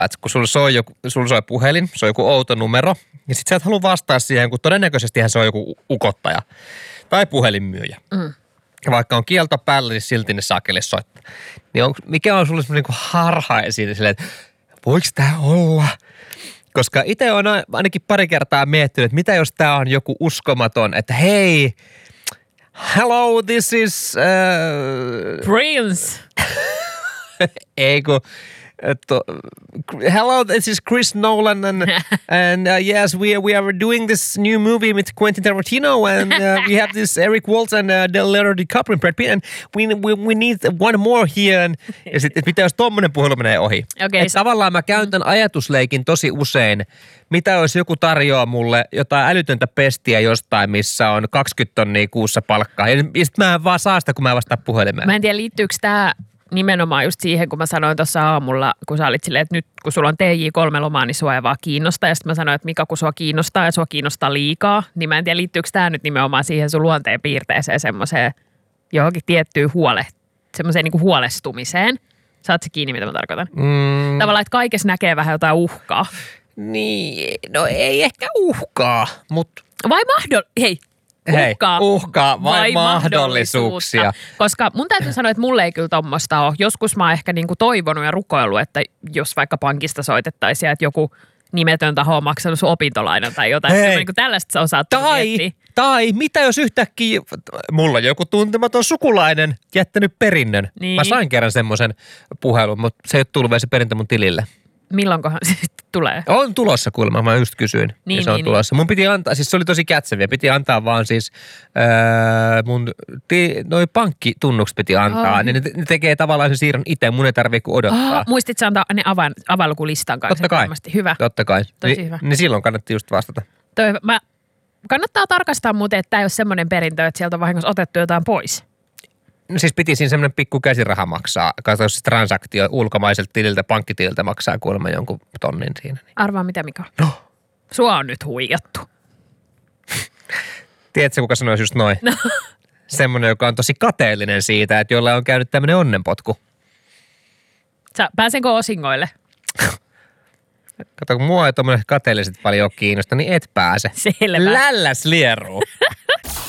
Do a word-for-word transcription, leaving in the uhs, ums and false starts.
että kun sulla soi, joku, sulla soi puhelin, se on joku outo numero, ja sit sä et halua vastaa siihen, kun todennäköisestihän se on joku ukottaja tai puhelinmyyjä. Mm. Ja vaikka on kielto päällä, niin silti ne saakeli soittaa. Niin on, mikä on sulle semmoinen niin harha esiin silleen, että voiko tää olla? Koska itse on ainakin pari kertaa miettinyt, että mitä jos tää on joku uskomaton, että hei, hello, this is... Uh... Prince. Ei kun... To, hello, this is Chris Nolan and and uh, yes, we we are doing this new movie with Quentin Tarantino and uh, we have this Eric Waltz and uh, Leonardo DiCaprio and Brad Pitt and we we, we need one more here. And, ja sitten mitä jos tommonen puhelu menee ohi? Okay, et tavallaan mä käytän ajatusleikin tosi usein. Mitä jos joku tarjoaa mulle jotain älytöntä pestiä jostain, missä on kaksikymmentä tonnia kuussa palkkaa. Ja sitten mä en vaan saa sitä, kun mä vastaan puhelimeen. Mä en tiedä, liittyykö tää nimenomaan just siihen, kun mä sanoin tuossa aamulla, kun sä olit silleen, että nyt kun sulla on T J kolme lomaa, niin sua ei vaan kiinnostaa. Ja sitten mä sanoin, että Mika, kun sua kiinnostaa ja sua kiinnostaa liikaa, niin mä en tiedä, liittyykö tää nyt nimenomaan siihen sun luonteen piirteeseen semmoiseen johonkin tiettyyn huole, semmoiseen niin kuin huolestumiseen. Saat se kiinni, mitä mä tarkoitan? Mm. Tavallaan, että kaikessa näkee vähän jotain uhkaa. Niin, no ei ehkä uhkaa, mutta... Vai mahdoll... Hei. Uhkaa, Hei, uhkaa vai, vai mahdollisuuksia. Koska mun täytyy sanoa, että mulle ei kyllä tommoista ole. Joskus mä oon ehkä niinku toivonut ja rukoillut, että jos vaikka pankista soitettaisiin, että joku nimetön taho on maksanut sun opintolainan tai jotain. Hei. Niin kuin tällaista sä osaat tai, miettiä. Tai mitä jos yhtäkkiä, mulla on joku tuntematon sukulainen jättänyt perinnön. Niin. Mä sain kerran semmoisen puhelun, mutta se ei ole tullut vielä se perintö mun tilille. Milloinkohan se sitten tulee? On tulossa kuulemma, mä just kysyin. Niin, ja se on niin, tulossa. Mun piti antaa, siis se oli tosi kätseviä, piti antaa vaan siis ää, mun, ti, noi pankkitunnukset piti antaa. Oh. Niin ne, ne tekee tavallaan sen siirron itse, mun ei tarvitse kuin odottaa. Oh, muistit sä antaa ne avain, avainlukulistan kanssa? Totta kai. Varmasti. Hyvä. Totta kai. Tosi Ni, hyvä. Niin silloin kannatti just vastata. Toi, mä, kannattaa tarkastaa muuten, että tämä ei ole semmoinen perintö, että sieltä on vahingossa otettu jotain pois. No siis piti siinä semmoinen pikku käsiraha maksaa. Katso, jos transaktio ulkomaiselta tililtä, pankkitililtä maksaa kuulemma jonkun tonnin siinä. Arvaa mitä, Mika? No. Sua on nyt huijattu. Tiedätkö, kuka sanoisi just noin? No. Semmoinen, joka on tosi kateellinen siitä, että jolla on käynyt tämmöinen onnenpotku. Sä, pääsenkö osingoille? Kato, kun mua ei tommoinen kateelliset paljon ole kiinnosta, niin et pääse. Selvä. Lälläs lieruu.